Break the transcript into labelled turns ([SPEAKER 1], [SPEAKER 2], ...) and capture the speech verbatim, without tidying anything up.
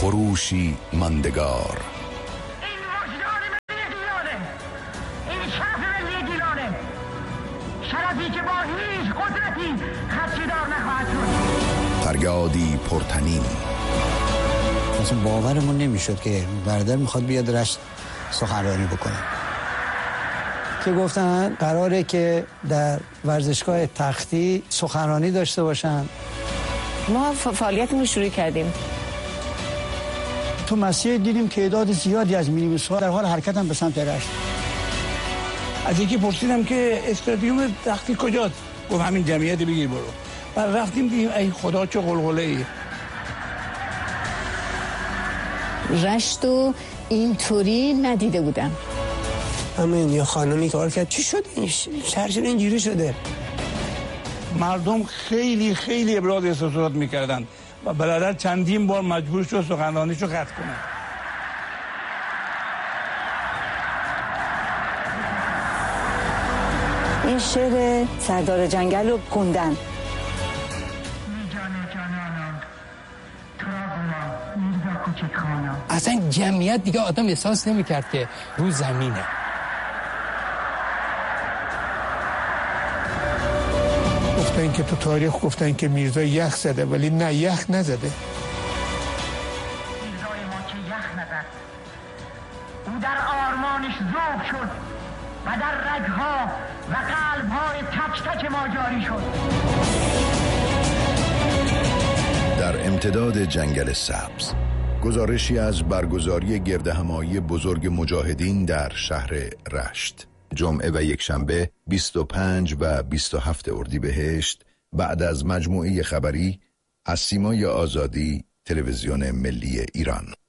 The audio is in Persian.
[SPEAKER 1] خروشی ماندگار.
[SPEAKER 2] این وجدان ملی گیلانه، این شرف ملی گیلانه، شرفی که با هیچ قدرتی خدشه‌دار نخواهد شد.
[SPEAKER 1] فریادی پرتنین.
[SPEAKER 3] اصلا باورمون نمیشد که برادر میخواد بیاد رشت سخنرانی بکنه، که گفتن قراره که در ورزشگاه تختی سخنرانی داشته باشن.
[SPEAKER 4] ما فعالیتمون رو شروع کردیم.
[SPEAKER 3] تو مسیر دیدیم که تعداد زیادی از مینیبوس‌ها در حال حرکت هم به سمت رشت.
[SPEAKER 5] از یکی پرسیدم که استادیوم تختی کجاست؟ گفت همین جمعیت بگیر برو. بعد رفتیم دیدیم ای خدا چه قلقله‌ای.
[SPEAKER 4] رشتو اینطوری ندیده بودم.
[SPEAKER 5] همین یا خانمی کار کرد چی شد این شهرشون اینجوری شده. مردم خیلی خیلی ابراز احساسات میکردن و برادر چندین بار مجبور شد سخنرانیشو قطع کنه.
[SPEAKER 4] این شعر سردار جنگل رو خوندن.
[SPEAKER 6] اصلا جمعیت دیگه آدم احساس نمیکرد که رو زمینه.
[SPEAKER 5] گفتن که تو تاریخ گفتن که میرزا یخ زده، ولی نه، یخ نزده.
[SPEAKER 2] میرزای ما که یخ نزد، او در آرمانش ذوب شد و در رگها و قلبهای تک تک ما جاری شد.
[SPEAKER 1] در امتداد جنگل سبز، گزارشی از برگزاری گردهمایی بزرگ مجاهدین در شهر رشت، جمعه و یکشنبه بیست و پنج و بیست و هفت اردیبهشت، بعد از مجموعه خبری از سیمای آزادی، تلویزیون ملی ایران.